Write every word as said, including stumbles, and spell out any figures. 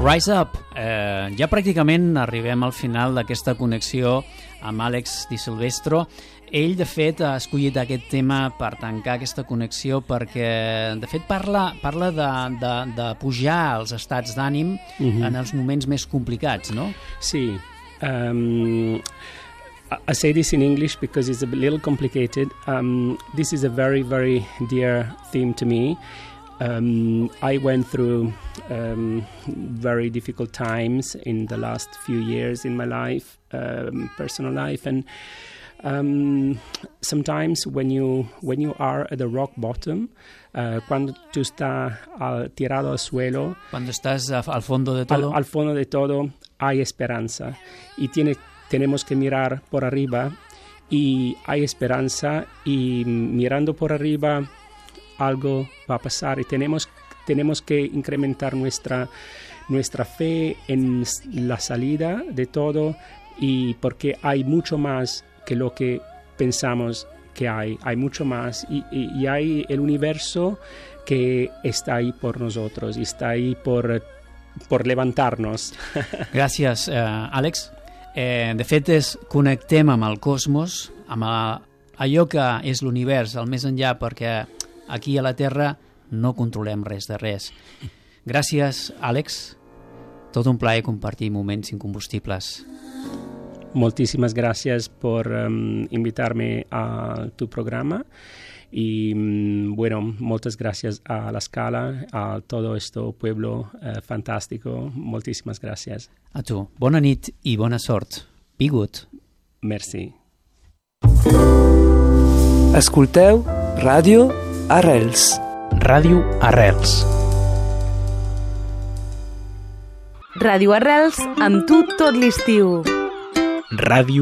Rise Up. Eh, ja pràcticament arribem al final d'aquesta connexió amb Àlex Di Silvestro. Ell, de fet, ha escollit aquest tema per tancar aquesta connexió perquè, de fet, parla, parla de, de, de pujar els estats d'ànim mm-hmm. en els moments més complicats, no? Sí. Um, I say this in English because it's a little complicated. Um, this is a very, very dear theme to me. Um, I went through um, very difficult times in the last few years in my life, um, personal life, and um, sometimes when you when you are at the rock bottom, uh, cuando tú estás al, tirado al suelo, cuando estás al fondo de todo, al, al fondo de todo hay esperanza y tiene, tenemos que mirar por arriba y hay esperanza y mirando por arriba algo va a pasar y tenemos, tenemos que incrementar nuestra, nuestra fe en la salida de todo y porque hay mucho más que lo que pensamos que hay, hay mucho más y, y, y hay el universo que está ahí por nosotros y está ahí por, por levantarnos. Gràcies, eh, Àlex. Eh, de fet, és, connectem amb el cosmos, amb a, allò que és l'univers, el més enllà, perquè aquí a la Terra no controlem res de res. Gràcies, Àlex. Tot un plaer compartir moments incombustibles. Muchísimas gracias por um, invitarme a tu programa y um, bueno, muchas gracias a La Scala, a todo este pueblo uh, fantástico. Muchísimas gracias. A tu. Bona nit i bona sort. Be good. Merci. Escolteu Ràdio Arrels. Ràdio Arrels. Ràdio Arrels, amb tu tot l'estiu. Ràdio